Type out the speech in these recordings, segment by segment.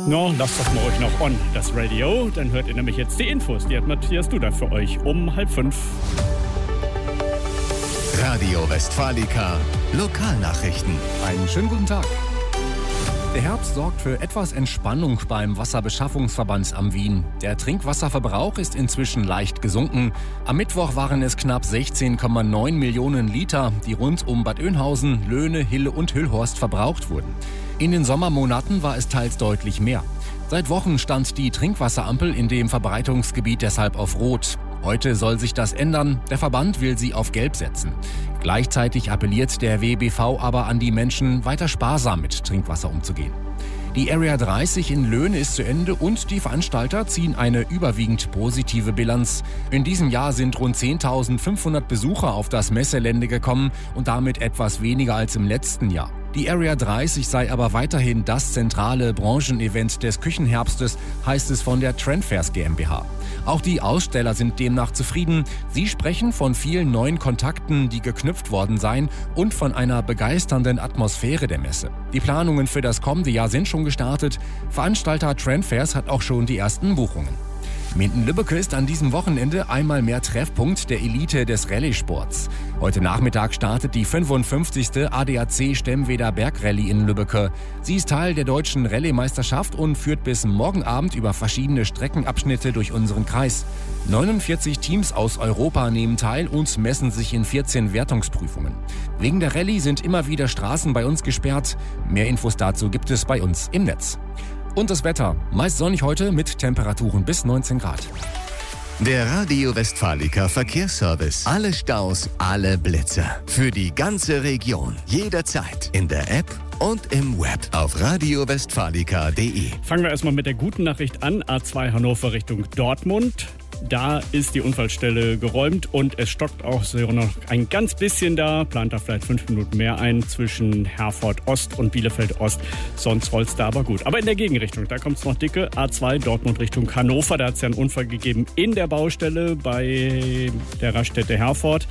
No, lasst doch mal euch noch on, das Radio. Dann hört ihr nämlich jetzt die Infos. Die hat Matthias Duda für euch um 4:30. Radio Westfalica, Lokalnachrichten. Einen schönen guten Tag. Der Herbst sorgt für etwas Entspannung beim Wasserbeschaffungsverband am Wien. Der Trinkwasserverbrauch ist inzwischen leicht gesunken. Am Mittwoch waren es knapp 16,9 Millionen Liter, die rund um Bad Oeynhausen, Löhne, Hille und Hüllhorst verbraucht wurden. In den Sommermonaten war es teils deutlich mehr. Seit Wochen stand die Trinkwasserampel in dem Verbreitungsgebiet deshalb auf Rot. Heute soll sich das ändern. Der Verband will sie auf Gelb setzen. Gleichzeitig appelliert der WBV aber an die Menschen, weiter sparsam mit Trinkwasser umzugehen. Die Area 30 in Löhne ist zu Ende und die Veranstalter ziehen eine überwiegend positive Bilanz. In diesem Jahr sind rund 10.500 Besucher auf das Messelände gekommen und damit etwas weniger als im letzten Jahr. Die Area 30 sei aber weiterhin das zentrale Branchenevent des Küchenherbstes, heißt es von der Trendfairs GmbH. Auch die Aussteller sind demnach zufrieden. Sie sprechen von vielen neuen Kontakten, die geknüpft worden seien und von einer begeisternden Atmosphäre der Messe. Die Planungen für das kommende Jahr sind schon gestartet. Veranstalter Trendfairs hat auch schon die ersten Buchungen. Minden-Lübbecke ist an diesem Wochenende einmal mehr Treffpunkt der Elite des Rallye-Sports. Heute Nachmittag startet die 55. ADAC Stemmweder Bergrallye in Lübbecke. Sie ist Teil der deutschen Rallye-Meisterschaft und führt bis morgen Abend über verschiedene Streckenabschnitte durch unseren Kreis. 49 Teams aus Europa nehmen teil und messen sich in 14 Wertungsprüfungen. Wegen der Rallye sind immer wieder Straßen bei uns gesperrt. Mehr Infos dazu gibt es bei uns im Netz. Und das Wetter, meist sonnig heute mit Temperaturen bis 19 Grad. Der Radio Westfalica Verkehrsservice. Alle Staus, alle Blitzer. Für die ganze Region. Jederzeit. In der App und im Web. Auf radiowestfalica.de. Fangen wir erstmal mit der guten Nachricht an. A2 Hannover Richtung Dortmund. Da ist die Unfallstelle geräumt und es stockt auch so noch ein ganz bisschen da. Plant da vielleicht 5 Minuten mehr ein zwischen Herford Ost und Bielefeld Ost. Sonst rollt's da aber gut. Aber in der Gegenrichtung, da kommt's noch dicke. A2 Dortmund Richtung Hannover. Da hat's ja einen Unfall gegeben in der Baustelle bei der Raststätte Herford.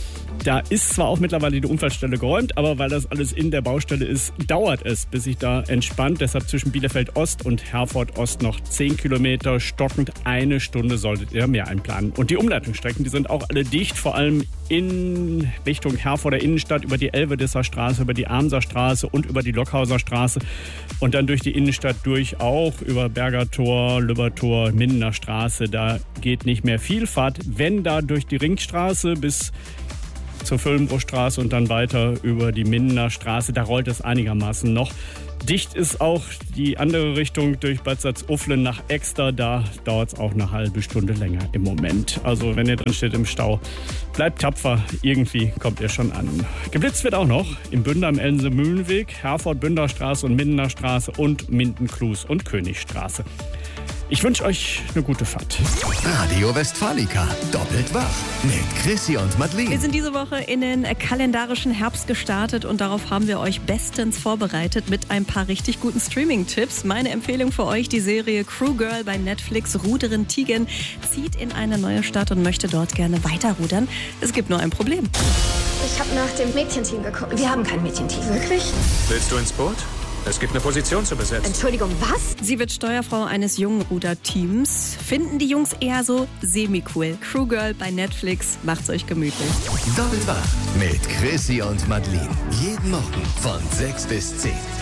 Da ist zwar auch mittlerweile die Unfallstelle geräumt, aber weil das alles in der Baustelle ist, dauert es, bis sich da entspannt. Deshalb zwischen Bielefeld Ost und Herford Ost noch 10 Kilometer, stockend 1 Stunde solltet ihr mehr einplanen. Und die Umleitungsstrecken, die sind auch alle dicht, vor allem in Richtung Herforder Innenstadt über die Elvedisser Straße, über die Amser Straße und über die Lockhauser Straße und dann durch die Innenstadt durch auch über Berger Tor, Lübbertor, Mindener Straße. Da geht nicht mehr viel Fahrt, wenn da durch die Ringstraße bis zur Völlenbruchstraße und dann weiter über die Mindener Straße. Da rollt es einigermaßen noch. Dicht ist auch die andere Richtung durch Bad Salzuflen nach Exter. Da dauert es auch eine halbe Stunde länger im Moment. Also wenn ihr drin steht im Stau, bleibt tapfer. Irgendwie kommt ihr schon an. Geblitzt wird auch noch im Bünder am Elsense-Mühlenweg, Herford-Bünder-Straße und Mindener Straße und Minden-Klus und Königstraße. Ich wünsche euch eine gute Fahrt. Radio Westfalica, doppelt wach mit Chrissy und Madeleine. Wir sind diese Woche in den kalendarischen Herbst gestartet und darauf haben wir euch bestens vorbereitet mit ein paar richtig guten Streaming-Tipps. Meine Empfehlung für euch, die Serie Crew Girl bei Netflix. Ruderin Tigen zieht in eine neue Stadt und möchte dort gerne weiterrudern. Es gibt nur ein Problem. Ich habe nach dem Mädchenteam geguckt. Wir haben kein Mädchenteam. Wirklich? Willst du ins Boot? Es gibt eine Position zu besetzen. Entschuldigung, was? Sie wird Steuerfrau eines jungen Ruderteams. Finden die Jungs eher so semi-cool. Crew Girl bei Netflix. Macht's euch gemütlich. Doppelt wach mit Chrissy und Madeleine. Jeden Morgen von 6 bis 10.